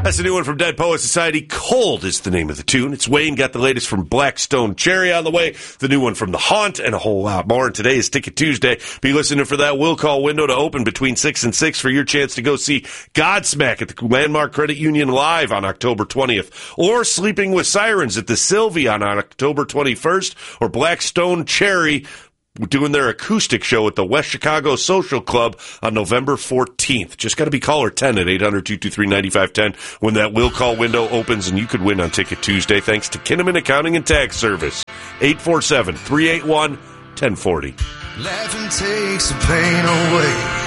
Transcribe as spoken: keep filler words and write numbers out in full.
That's the new one from Dead Poet Society. Cold is the name of the tune. It's Wayne. Got the latest from Blackstone Cherry on the way. The new one from The Haunt and a whole lot more. And today is Ticket Tuesday. Be listening for that will call window to open between six and six for your chance to go see Godsmack at the Landmark Credit Union live on October twentieth. Or Sleeping with Sirens at the Sylvian on October twenty-first. Or Blackstone Cherry doing their acoustic show at the West Chicago Social Club on November fourteenth. Just got to be caller ten at eight hundred, two two three, nine five one zero when that will call window opens, and you could win on Ticket Tuesday thanks to Kinnaman Accounting and Tax Service. eight four seven, three eight one, one zero four zero. Laughing takes the pain away.